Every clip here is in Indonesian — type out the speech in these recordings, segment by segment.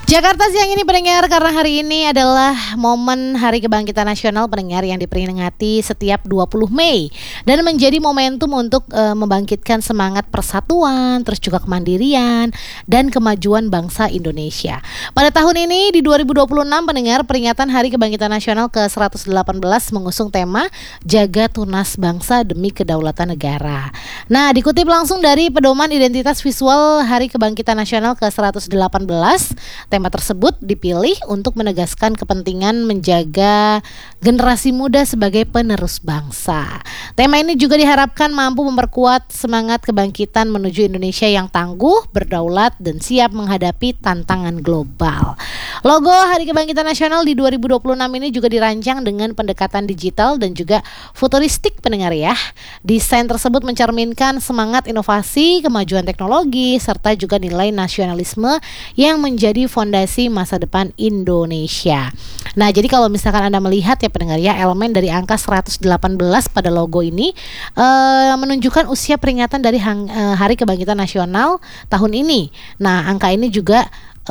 Jakarta siang ini pendengar, karena hari ini adalah momen Hari Kebangkitan Nasional pendengar yang diperingati setiap 20 Mei dan menjadi momentum untuk membangkitkan semangat persatuan, terus juga kemandirian dan kemajuan bangsa Indonesia. Pada tahun ini di 2026 pendengar, peringatan Hari Kebangkitan Nasional ke-118 mengusung tema Jaga Tunas Bangsa Demi Kedaulatan Negara. Nah, dikutip langsung dari Pedoman Identitas Visual Hari Kebangkitan Nasional ke-118, tema tersebut dipilih untuk menegaskan kepentingan menjaga generasi muda sebagai penerus bangsa. Tema ini juga diharapkan mampu memperkuat semangat kebangkitan menuju Indonesia yang tangguh, berdaulat, dan siap menghadapi tantangan global. Logo Hari Kebangkitan Nasional di 2026 ini juga dirancang dengan pendekatan digital dan juga futuristik pendengar ya. Desain tersebut mencerminkan semangat inovasi, kemajuan teknologi, serta juga nilai nasionalisme yang menjadi fondasi masa depan Indonesia. Nah, jadi kalau misalkan Anda melihat ya pendengar ya, elemen dari angka 118 pada logo ini menunjukkan usia peringatan dari Hari Kebangkitan Nasional tahun ini. Nah, angka ini juga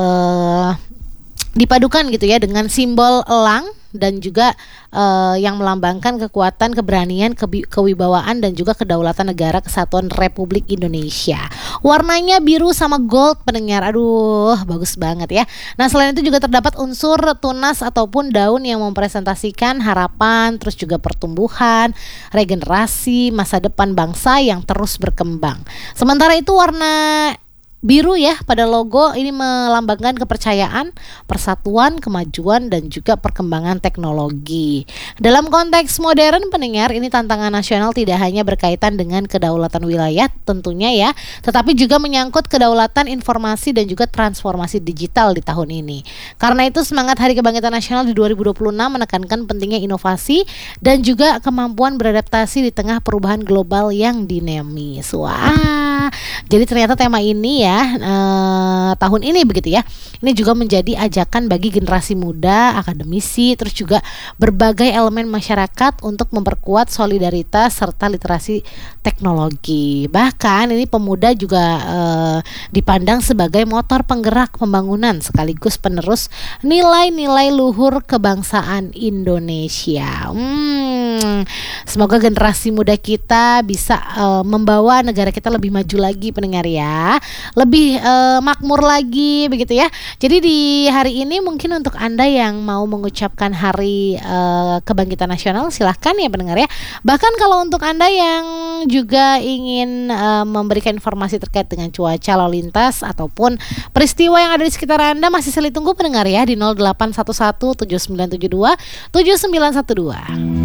dipadukan gitu ya dengan simbol elang dan juga yang melambangkan kekuatan, keberanian, kewibawaan dan juga kedaulatan negara kesatuan Republik Indonesia. Warnanya biru sama gold pendengar. Aduh, bagus banget ya. Nah, selain itu juga terdapat unsur tunas ataupun daun yang mempresentasikan harapan, terus juga pertumbuhan, regenerasi, masa depan bangsa yang terus berkembang. Sementara itu warna biru ya pada logo ini melambangkan kepercayaan, persatuan, kemajuan dan juga perkembangan teknologi. Dalam konteks modern pendengar, ini tantangan nasional tidak hanya berkaitan dengan kedaulatan wilayah tentunya ya, tetapi juga menyangkut kedaulatan informasi dan juga transformasi digital di tahun ini. Karena itu semangat Hari Kebangkitan Nasional di 2026 menekankan pentingnya inovasi dan juga kemampuan beradaptasi di tengah perubahan global yang dinamis. Wah, jadi ternyata tema ini ya tahun ini begitu ya, ini juga menjadi ajakan bagi generasi muda, akademisi, terus juga berbagai elemen masyarakat untuk memperkuat solidaritas serta literasi teknologi. Bahkan ini pemuda juga dipandang sebagai motor penggerak pembangunan sekaligus penerus nilai-nilai luhur kebangsaan Indonesia. Semoga generasi muda kita bisa membawa negara kita lebih maju lagi pendengar ya, lebih makmur lagi begitu ya. Jadi di hari ini mungkin untuk Anda yang mau mengucapkan Hari Kebangkitan Nasional silahkan ya pendengar ya. Bahkan kalau untuk Anda yang juga ingin memberikan informasi terkait dengan cuaca lalu lintas ataupun peristiwa yang ada di sekitar Anda, masih saya tunggu pendengar ya di 0811 7972 7912.